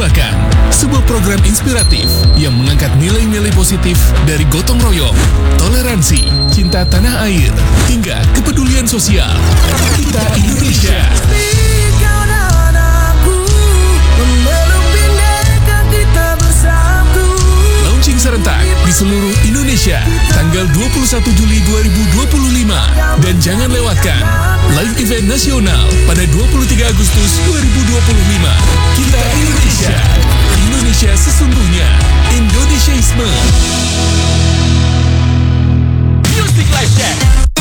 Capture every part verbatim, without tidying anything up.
mempersembahkan sebuah program inspiratif yang mengangkat nilai-nilai positif dari gotong royong, toleransi, cinta tanah air, hingga kepedulian sosial. Kita Indonesia. Launching serentak di seluruh Indonesia tanggal dua puluh satu Juli dua ribu dua puluh lima. Dan jangan lewatkan live event nasional pada dua puluh tiga Agustus dua ribu dua puluh lima. Kita Indonesia. Indonesia sesungguhnya. Indonesiaisme. Music Live Chat.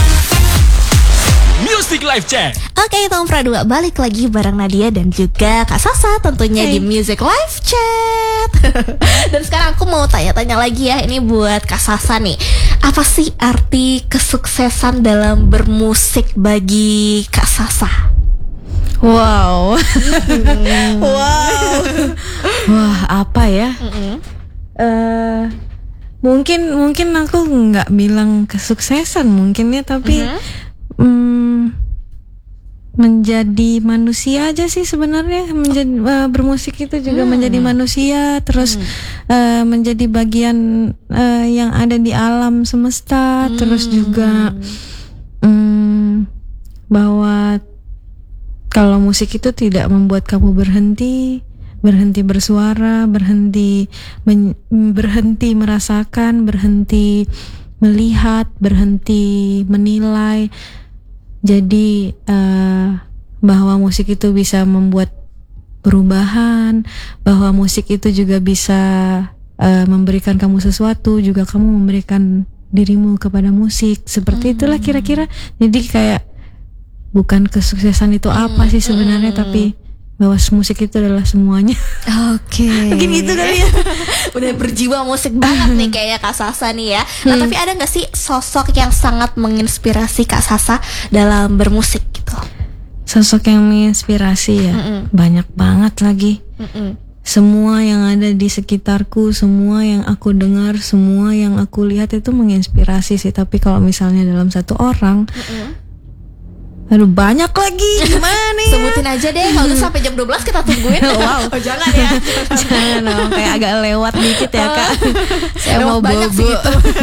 Music Live Chat. Oke, Tom Pradua balik lagi bareng Nadia dan juga Kak Sasa tentunya hey. di Music Live Chat. Dan sekarang aku mau tanya-tanya lagi ya, ini buat Kak Sasa nih. Apa sih arti kesuksesan dalam bermusik bagi Kak Sasa? Wow. Wow. Wah, apa ya? Mm-hmm. Uh, mungkin mungkin aku nggak bilang kesuksesan mungkin ya, tapi mm-hmm. mm, menjadi manusia aja sih sebenarnya. Menjadi uh, bermusik itu juga hmm. menjadi manusia, terus hmm. uh, menjadi bagian uh, yang ada di alam semesta, hmm. terus juga um, bahwa kalau musik itu tidak membuat kamu berhenti, berhenti bersuara, berhenti men- berhenti merasakan, berhenti melihat, berhenti menilai. Jadi uh, bahwa musik itu bisa membuat perubahan, bahwa musik itu juga bisa uh, memberikan kamu sesuatu, juga kamu memberikan dirimu kepada musik. Seperti itulah kira-kira. Jadi kayak bukan kesuksesan itu apa sih sebenarnya, tapi bahwa musik itu adalah semuanya. Oke. Okay. Mungkin itu kali ya. Udah berjiwa musik banget nih kayaknya Kak Sasa nih ya. Nah, hmm. tapi ada gak sih sosok yang sangat menginspirasi Kak Sasa dalam bermusik gitu? Sosok yang menginspirasi ya? Mm-mm. Banyak banget lagi. Mm-mm. Semua yang ada di sekitarku, semua yang aku dengar, semua yang aku lihat itu menginspirasi sih. Tapi kalau misalnya dalam satu orang, Mm-mm. aduh banyak lagi, gimana ya? Sebutin aja deh, kalau sampai jam dua belas kita tungguin. Wow. Oh jangan ya. Jangan dong, kayak agak lewat dikit ya Kak. Saya mau bobo.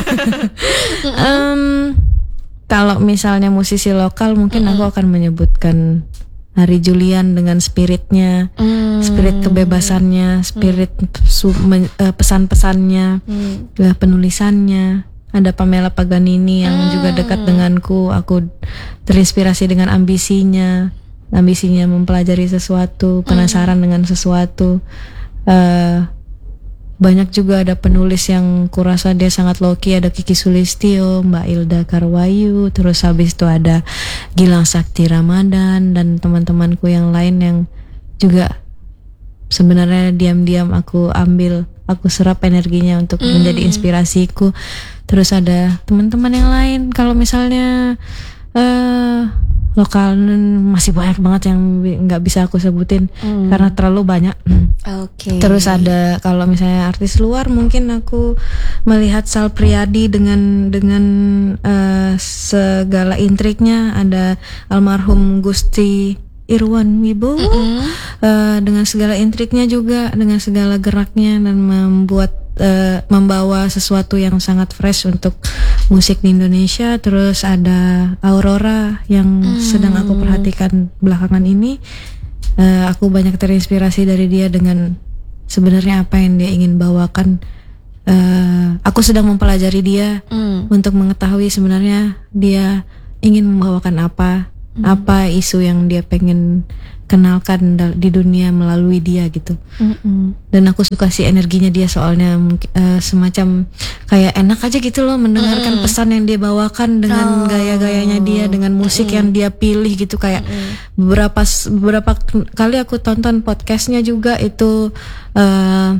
um, Kalau misalnya musisi lokal mungkin aku akan menyebutkan Hari Julian dengan spiritnya, mm. spirit kebebasannya, spirit su- men- uh, pesan-pesannya, mm. uh, penulisannya. Ada Pamela Paganini yang hmm. juga dekat denganku. Aku terinspirasi dengan ambisinya, ambisinya mempelajari sesuatu, penasaran hmm. dengan sesuatu. Uh, banyak juga ada penulis yang kurasa dia sangat low-key. Ada Kiki Sulistyo, Mbak Ilda Karwayu, terus habis itu ada Gilang Sakti Ramadan dan teman-temanku yang lain yang juga sebenarnya diam-diam aku ambil, aku serap energinya untuk mm. menjadi inspirasiku. Terus ada teman-teman yang lain. Kalau misalnya uh, lokal masih banyak banget yang nggak bisa aku sebutin mm. karena terlalu banyak. Oke. Okay. Terus ada kalau misalnya artis luar, mungkin aku melihat Sal Priadi dengan dengan uh, segala intriknya. Ada almarhum Gusti Irwan Wibowo mm-hmm. uh, dengan segala intriknya juga, dengan segala geraknya, dan membuat uh, membawa sesuatu yang sangat fresh untuk musik di Indonesia. Terus ada Aurora yang mm. sedang aku perhatikan belakangan ini. Uh, aku banyak terinspirasi dari dia dengan sebenarnya apa yang dia ingin bawakan. Uh, aku sedang mempelajari dia mm. untuk mengetahui sebenarnya dia ingin membawakan apa. Hmm. Apa isu yang dia pengen kenalkan di dunia melalui dia gitu. Mm-mm. Dan aku suka sih energinya dia, soalnya uh, semacam kayak enak aja gitu loh mendengarkan mm. pesan yang dia bawakan dengan oh. gaya-gayanya dia, dengan musik Mm-mm. yang dia pilih gitu. Kayak Mm-mm. beberapa beberapa kali aku tonton podcastnya juga itu, uh,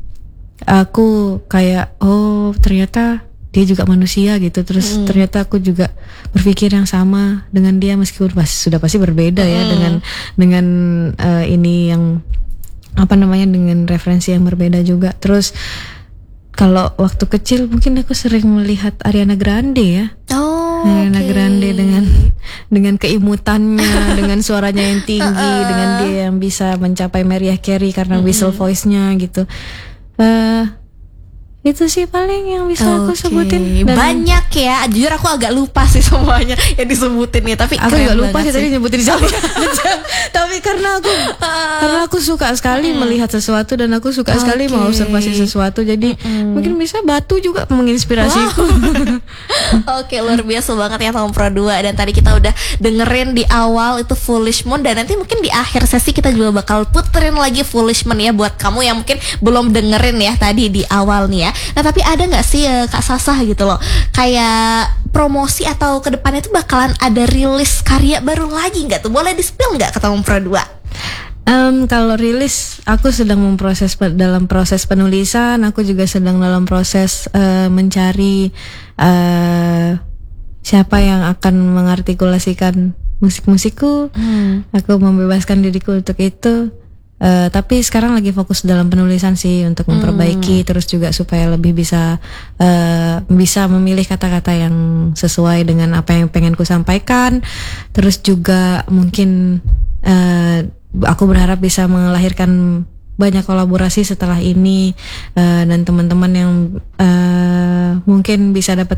aku kayak oh ternyata dia juga manusia gitu. Terus mm. ternyata aku juga berpikir yang sama dengan dia, meskipun pasti sudah pasti berbeda ya mm. dengan dengan uh, ini yang apa namanya dengan referensi yang berbeda juga. Terus kalau waktu kecil mungkin aku sering melihat Ariana Grande ya. Oh Ariana oke. Grande dengan dengan keimutannya, dengan suaranya yang tinggi, dengan dia yang bisa mencapai Mariah Carey karena whistle voice-nya gitu. Eh itu sih paling yang bisa aku Oke, sebutin. Dan banyak ya. Jujur aku agak lupa sih semuanya yang disebutin nih, tapi aku keren juga lupa banget sih tadi nyebutin siapa. Tapi karena aku karena aku suka sekali melihat sesuatu dan aku suka sekali Oke. mengobservasi sesuatu. Jadi mungkin bisa batu juga menginspirasiku. Oke, luar biasa banget ya Tom Pro dua. Dan tadi kita udah dengerin di awal itu Foolish Moon, dan nanti mungkin di akhir sesi kita juga bakal puterin lagi Foolish Moon ya buat kamu yang mungkin belum dengerin ya tadi di awal nih ya. Nah tapi ada nggak sih uh, Kak Sasah gitu loh, kayak promosi atau kedepannya tuh bakalan ada rilis karya baru lagi nggak tuh? Boleh di-spill nggak ke Tom Pro dua? Um, kalau rilis, aku sedang memproses dalam proses penulisan. Aku juga sedang dalam proses uh, mencari uh, siapa yang akan mengartikulasikan musik-musikku. Hmm. Aku membebaskan diriku untuk itu. Uh, tapi sekarang lagi fokus dalam penulisan sih untuk memperbaiki, hmm. terus juga supaya lebih bisa uh, bisa memilih kata-kata yang sesuai dengan apa yang pengen ku sampaikan. Terus juga mungkin uh, aku berharap bisa melahirkan banyak kolaborasi setelah ini, uh, dan teman-teman yang uh, mungkin bisa dapat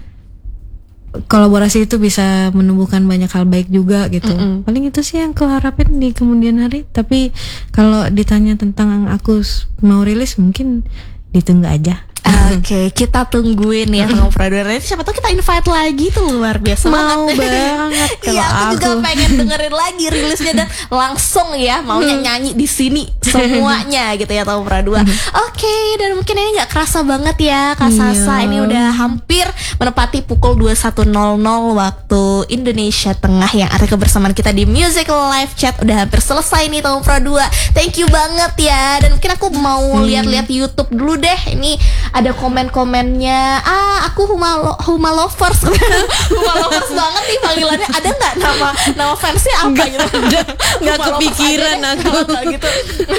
kolaborasi itu bisa menumbuhkan banyak hal baik juga gitu. Mm-mm. Paling itu sih yang aku harapin di kemudian hari. Tapi kalau ditanya tentang aku mau rilis, mungkin ditunggu aja. Oke, kita tungguin ya Tom Pro dua. Nanti siapa tahu kita invite lagi tuh, luar biasa Mau banget. banget kalau Iya, aku, juga aku. pengen dengerin lagi rilisnya dan langsung ya maunya nyanyi di sini semuanya gitu ya Tom Pro dua. Oke, dan mungkin ini nggak kerasa banget ya Kak Sasa. Iya. Ini udah hampir menepati pukul dua puluh satu nol nol waktu Indonesia Tengah, yang arti kebersamaan kita di Music Live Chat udah hampir selesai nih Tom Pro dua. Thank you banget ya. Dan mungkin aku mau lihat-lihat YouTube dulu deh. Ini ada komen-komennya. Ah, aku Huma, lo, Huma Lovers. Huma Lovers banget nih panggilannya. Ada nggak nama nama fansnya apa gitu? nggak Huma Lovers kepikiran aja deh. aku. Nggak gitu.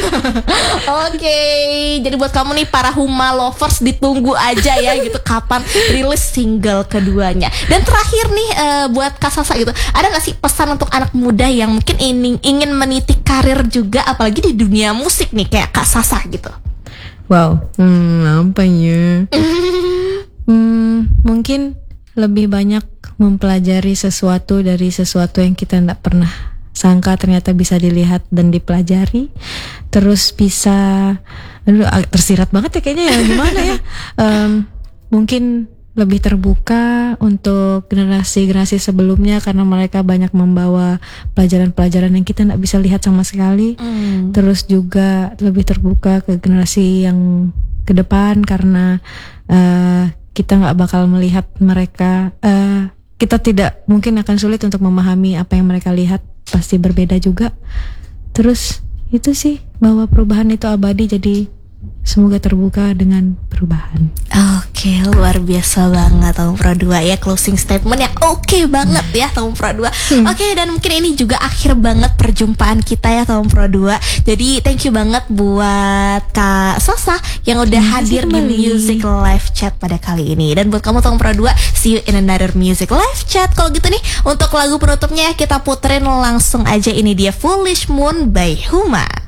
Oke, jadi buat kamu nih para Huma Lovers, ditunggu aja ya gitu kapan rilis single keduanya. Dan terakhir nih uh, buat Kak Sasa gitu, ada nggak sih pesan untuk anak muda yang mungkin ingin ingin meniti karir juga, apalagi di dunia musik nih kayak Kak Sasa gitu? Wow, hmm, apa ya? hmm, mungkin lebih banyak mempelajari sesuatu dari sesuatu yang kita tidak pernah sangka ternyata bisa dilihat dan dipelajari. Terus bisa, aduh, tersirat banget ya kayaknya ya, gimana ya? Um, mungkin lebih terbuka untuk generasi-generasi sebelumnya karena mereka banyak membawa pelajaran-pelajaran yang kita nggak bisa lihat sama sekali. Mm. Terus juga lebih terbuka ke generasi yang ke depan karena uh, kita nggak bakal melihat mereka. Uh, kita tidak mungkin akan sulit untuk memahami apa yang mereka lihat, pasti berbeda juga. Terus itu sih bahwa perubahan itu abadi, jadi semoga terbuka dengan perubahan. Oke, luar biasa banget Tom Pro dua ya, closing statement yang oke banget ya Tom Pro dua. Hmm. Oke, dan mungkin ini juga akhir banget perjumpaan kita ya Tom Pro dua. Jadi thank you banget buat Kak Sasa yang udah hmm, hadir di Music Live Chat pada kali ini. Dan buat kamu Tom Pro dua, see you in another Music Live Chat. Kalau gitu nih, untuk lagu penutupnya kita puterin langsung aja, ini dia Foolish Moon by Huma.